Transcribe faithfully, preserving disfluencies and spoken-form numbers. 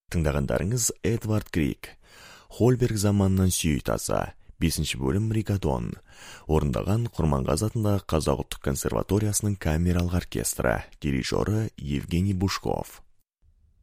Тыңдағандарыңыз Эдвард Крик, Хольберг заманынан сүйей таза, бесінші бөлім Ригадон. Орындаған Құрманғазы атындағы Қазақ ұлттық консерваториясының камералық оркестрі, дирижері Евгений Бушков.